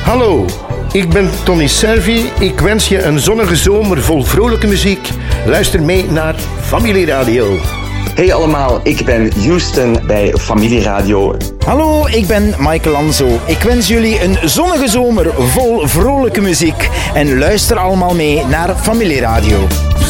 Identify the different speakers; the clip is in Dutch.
Speaker 1: Hallo, ik ben Tony Servi. Ik wens je een zonnige zomer vol vrolijke muziek. Luister mee naar Familieradio.
Speaker 2: Hey allemaal, ik ben Houston bij Familieradio.
Speaker 3: Hallo, ik ben Michael Anzo. Ik wens jullie een zonnige zomer vol vrolijke muziek. En luister allemaal mee naar Familieradio.